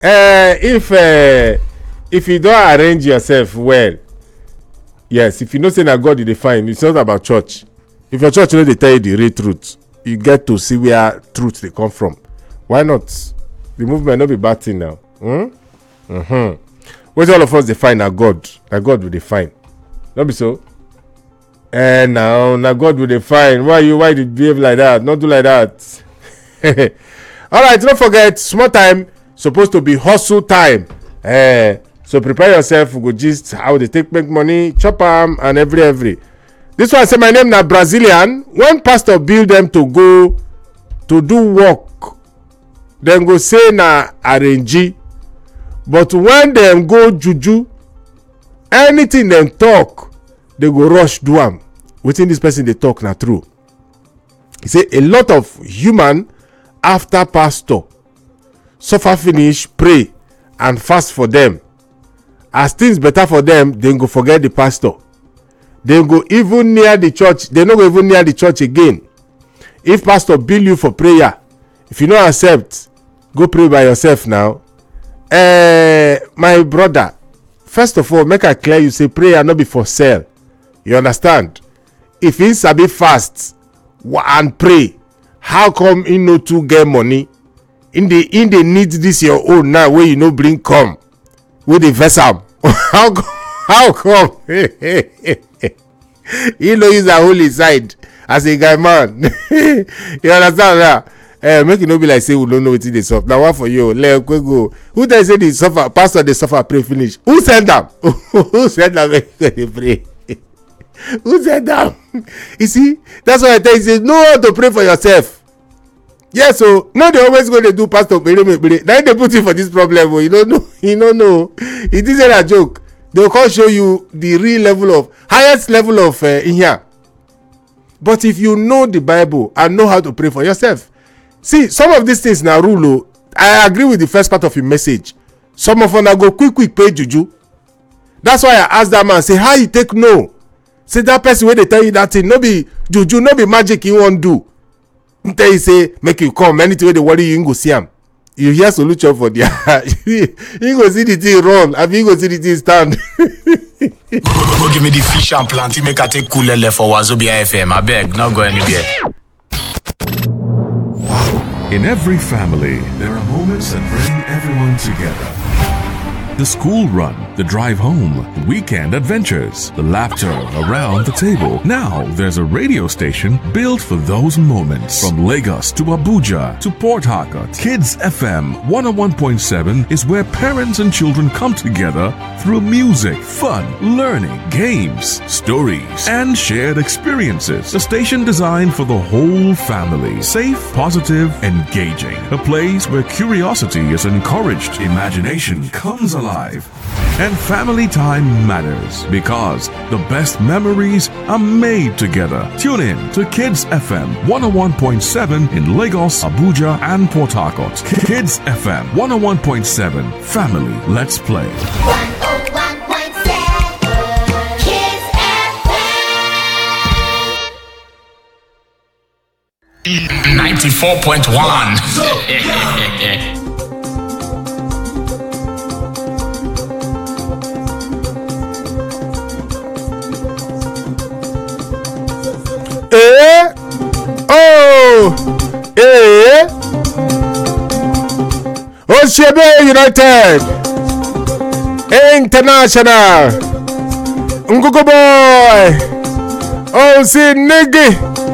If you don't arrange yourself well, yes, if you know say na God you dey find, it's not about church. If your church know dey tell you the real truth, you get to see where truth dey come from. Why not? The movement no be bad thing now. What all of us dey find na God will dey find. No be so? Now na God will dey find. Why you behave like that? Not do like that. All right, don't forget, small time supposed to be hustle time. So prepare yourself. We go gist how they make money, chop am, and every. This one say my name na Brazilian. When pastor bill them to go to do work, then go say na arrange. But when them go juju, anything them talk, they go rush do am. Wetin this person they talk na true. He say a lot of human after pastor suffer finish, pray and fast for them. As things better for them, they go forget the pastor. They go even near the church. They no go even near the church again. If pastor bill you for prayer, if you no accept, go pray by yourself now. My brother, first of all, make I clear you say prayer not be for sale. You understand? If he sabi fast and pray, how come he no too get money? In the need this your own now where you no bring come with the vessel. How come? He no use a holy side as a guy man. You understand that? Make it no be like say we don't know wetin dey suffer. Now what for you? Let go. Who tell say the suffer? Pastor dey suffer pray finish. Who send them? Who send them? They pray. Who said that? You see, that's why I tell you, say know how to pray for yourself. Yes, so now they always go to do pastor. Now they put you for this problem. You don't know. It isn't a joke. They'll come show you the real level of highest level of in here. But if you know the Bible and know how to pray for yourself, see some of these things now rule. I agree with the first part of your message. Some of them go quick pay juju. That's why I asked that man, say how you take no. Say that person when they tell you that thing, no be juju, no be magic you won't do. Tell you say make you come anything where they worry you go see him. You hear solution for their you go see the thing run. I mean you go see the thing stand. Go give me the fish and plenty make I take Kulele for Wazobia FM. I beg, not go anywhere. In every family, there are moments that bring everyone together. The school run, the drive home, the weekend adventures, the laughter around the table. Now there's a radio station built for those moments. From Lagos to Abuja to Port Harcourt, Kids FM 101.7 is where parents and children come together through music, fun, learning, games, stories, and shared experiences. A station designed for the whole family. Safe, positive, engaging. A place where curiosity is encouraged, imagination comes alive, and family time matters because the best memories are made together. Tune in to Kids FM 101.7 in Lagos, Abuja, and Port Harcourt. Kids FM 101.7. Family, let's play. 101.7 Kids FM 94.1. Oshebe United International Ngugo Boy Osi Niggi